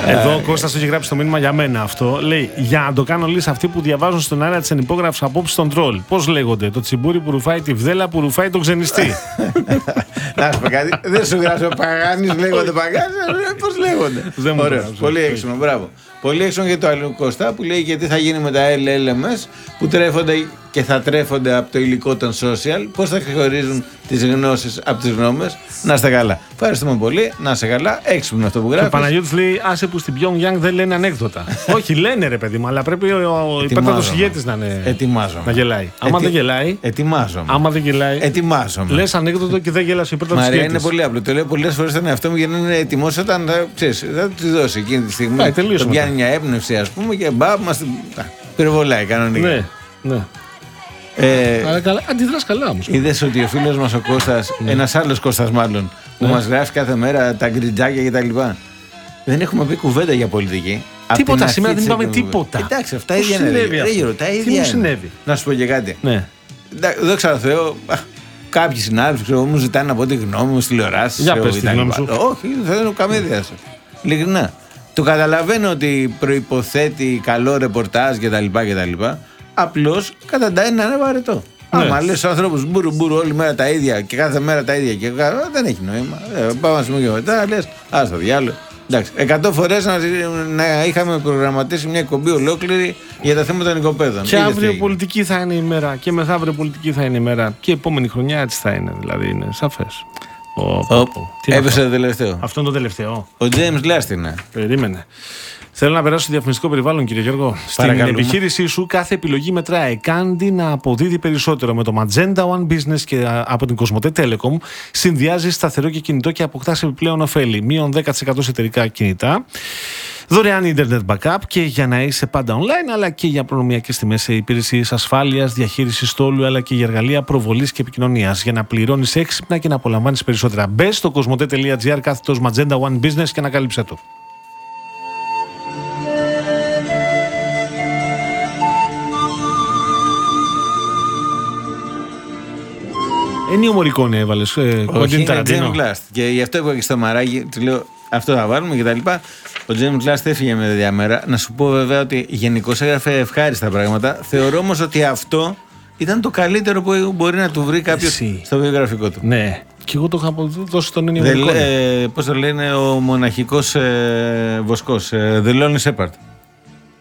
Εδώ ο Κώστας έχει γράψει το μήνυμα για μένα αυτό. Λέει: για να το κάνω λύση αυτοί που διαβάζουν στον αέρα της ενυπόγραφης απόψη στον τρόλ. Πώς λέγονται? Το τσιμπούρι που ρουφάει τη βδέλα που ρουφάει τον ξενιστή. Να σου πω κάτι. Δεν σου γράψω Παγάνης, λέγονται Παγάνης. Πώς λέγονται? Ωραίο. Πολύ έξυπνο, μπράβο. Πολύ έξυπνο για το άλλο Κώστα που λέει γιατί θα γίνει με τα LLMS που τρέφονται και θα τρέφονται από το υλικό των social. Πώς θα ξεχωρίζουν τις γνώσεις από τις γνώμες. Να είστε καλά. Ευχαριστούμε πολύ. Να είστε καλά. Έξυπνο αυτό που γράφει. Ο Παναγιώτης λέει: άσε που στην Pyongyang δεν λένε ανέκδοτα. Όχι, λένε ρε παιδί μου, αλλά πρέπει ο υπέρτατος ηγέτης να είναι. Ετοιμάζομαι. Να γελάει. Άμα δεν γελάει. Ετοιμάζομαι. Άμα δεν γελάει. Ετοιμάζομαι. Λες ανέκδοτο και δεν γέλασε ο υπέρτατος ηγέτης. Μαρία, είναι πολύ απλό. Το λέω πολλές φορές στον εαυτό μου για να είναι ετοιμός όταν θα του δώσει εκείνη τη στιγμή. Τον πιάνει μια έμπνευση, ας πούμε, και μπαμ, μας πυροβολάει κανονικά. Ναι. Αλλά αντιδράς καλά όμως. Είδες ότι ο φίλος μας ο Κώστας, ένας άλλος Κώστας μάλλον, που μας γράφει κάθε μέρα τα γκριτζάκια κτλ. Δεν έχουμε πει κουβέντα για πολιτική. Τίποτα, σήμερα δεν είπαμε τίποτα. Εντάξει, αυτά ίδια είναι. Τι μου συνέβη? Να σου πω και κάτι. Ναι. Δόξα τω Θεώ, κάποιοι συνάδελφοι μου ζητάνε να πω τη γνώμη μου στη τηλεοράση. Για πες τη γνώμη σου. Όχι, δεν θέλω καμία διάσταση. Ειλικρινά. Το καταλαβαίνω ότι προϋποθέτει καλό ρεπορτάζ κτλ. Απλώς καταντάει να είναι βαρετό. Ναι. Άμα λες στους ανθρώπους μπουρου όλη μέρα τα ίδια και κάθε μέρα τα ίδια και δεν έχει νόημα. Πάμε να σημείο και μετά λες, ας το διάλογο. Εντάξει, 100 φορές να είχαμε προγραμματίσει μια εκπομπή ολόκληρη για τα θέματα των οικοπαίδων. Και αύριο πολιτική θα είναι η μέρα και μεθαύριο πολιτική θα είναι η μέρα και η επόμενη χρονιά έτσι θα είναι, δηλαδή είναι σαφές. Έπεσε το τελευταίο. Αυτό είναι το τελευταίο. Ο James Last είναι. Περίμενε. Θέλω να περάσω στο διαφημιστικό περιβάλλον, κύριε Γιώργο. Στην επιχείρησή σου κάθε επιλογή μετράει. Κάντι να αποδίδει περισσότερο. Με το Magenta One Business και από την Κοσμοτέ Telecom συνδυάζει σταθερό και κινητό και αποκτάς επιπλέον ωφέλη. Μείον 10% σε εταιρικά κινητά. Δωρεάν Internet Backup και για να είσαι πάντα online, αλλά και για προνομιακές τιμές σε υπηρεσίες ασφάλειας, διαχείρισης στόλου, αλλά και για εργαλεία προβολής και επικοινωνίας. Για να πληρώνεις έξυπνα και να απολαμβάνεις περισσότερα. Μπες στο κοσμοτέ.gr/Magenta One Business και ανακάλυψε το. Είναι ομορικό, ναι, έβαλες. Όχι, είναι James Last. Και γι' αυτό είπα και στο μαράκι, του λέω αυτό θα βάλουμε και τα λοιπά. Ο James Last έφυγε με διάμερα. Να σου πω βέβαια ότι γενικώς έγραφε ευχάριστα πράγματα. Θεωρώ όμως ότι αυτό ήταν το καλύτερο που μπορεί να του βρει κάποιος στο βιογραφικό του. Ναι. Και εγώ το είχα δώσει στον Ennio Morricone. Πώς το λένε, ο μοναχικός βοσκός. The Lonely Shepherd.